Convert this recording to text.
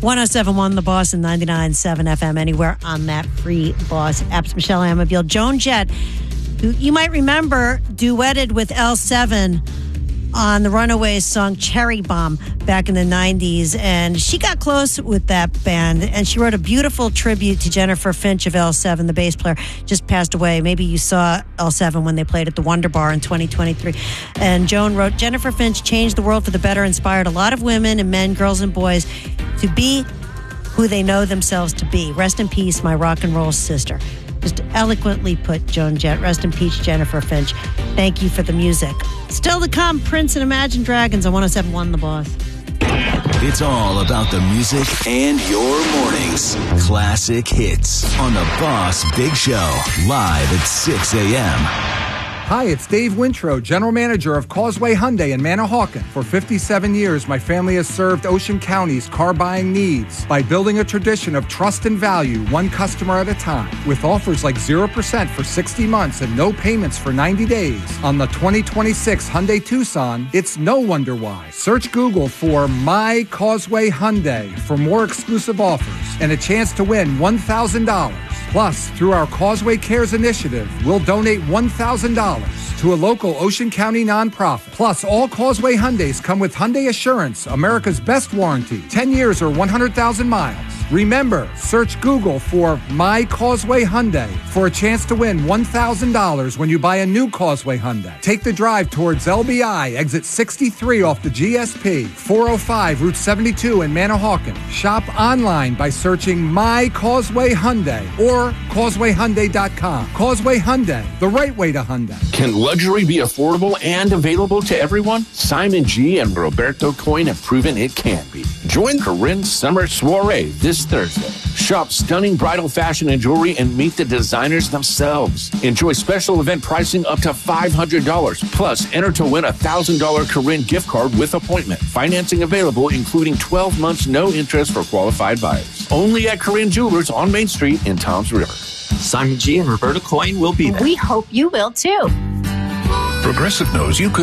107.1 The Boss and 99.7 FM anywhere on that free Boss apps. Michelle Amabiel. Joan Jett, who you might remember, duetted with L7 on the Runaways song Cherry Bomb back in the 90s. And she got close with that band, and she wrote a beautiful tribute to Jennifer Finch of L7, the bass player, just passed away. Maybe you saw L7 when they played at the Wonder Bar in 2023. And Joan wrote, Jennifer Finch changed the world for the better, inspired a lot of women and men, girls and boys to be who they know themselves to be. Rest in peace, my rock and roll sister. Just eloquently put, Joan Jett. Rest in peace, Jennifer Finch. Thank you for the music. Still to come, Prince and Imagine Dragons on 107.1 The Boss. It's all about the music and your mornings. Classic hits on The Boss Big Show, live at 6 a.m. Hi, it's Dave Wintrow, General Manager of Causeway Hyundai in Manahawkin. For 57 years, my family has served Ocean County's car buying needs by building a tradition of trust and value, one customer at a time. With offers like 0% for 60 months and no payments for 90 days on the 2026 Hyundai Tucson, it's no wonder why. Search Google for My Causeway Hyundai for more exclusive offers and a chance to win $1,000. Plus, through our Causeway Cares initiative, we'll donate $1,000 to a local Ocean County nonprofit. Plus, all Causeway Hyundais come with Hyundai Assurance, America's best warranty, 10 years or 100,000 miles. Remember, search Google for My Causeway Hyundai for a chance to win $1,000 when you buy a new Causeway Hyundai. Take the drive towards LBI, exit 63 off the GSP, 405 Route 72 in Manahawkin. Shop online by searching My Causeway Hyundai or causewayhyundai.com. Causeway Hyundai, the right way to Hyundai. Can luxury be affordable and available to everyone? Simon G. and Roberto Coin have proven it can be. Join Corinne's Summer Soiree this Thursday. Shop stunning bridal fashion and jewelry and meet the designers themselves. Enjoy special event pricing up to $500. Plus, enter to win a $1,000 Corinne gift card with appointment. Financing available, including 12 months no interest for qualified buyers. Only at Corinne Jewelers on Main Street in Toms River. Simon G. and Roberta Coin will be there. We hope you will too. Progressive knows you could